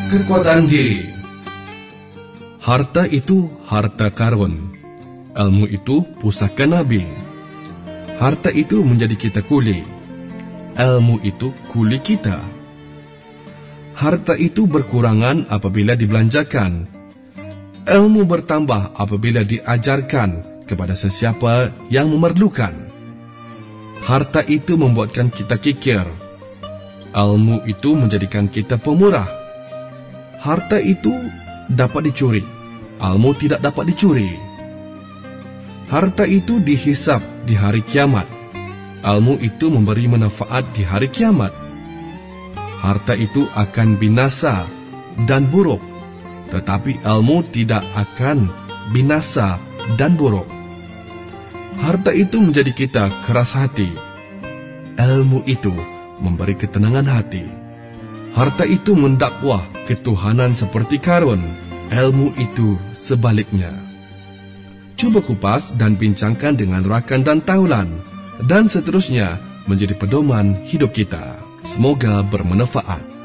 kekuatan diri. Harta itu harta karun. Ilmu itu pusaka Nabi. Harta itu menjadi kita kuli. Ilmu itu kuli kita. Harta itu berkurangan apabila dibelanjakan. Ilmu bertambah apabila diajarkan kepada sesiapa yang memerlukan. Harta itu membuatkan kita kikir. Ilmu itu menjadikan kita pemurah. Harta itu dapat dicuri. Ilmu tidak dapat dicuri. Harta itu dihisap di hari kiamat. Ilmu itu memberi manfaat di hari kiamat. Harta itu akan binasa dan buruk, tetapi ilmu tidak akan binasa dan buruk. Harta itu menjadi kita keras hati. Ilmu itu memberi ketenangan hati. Harta itu mendakwah ketuhanan seperti karun. Ilmu itu sebaliknya. Cuba kupas dan bincangkan dengan rakan dan taulan, dan seterusnya menjadi pedoman hidup kita. Semoga bermanfaat.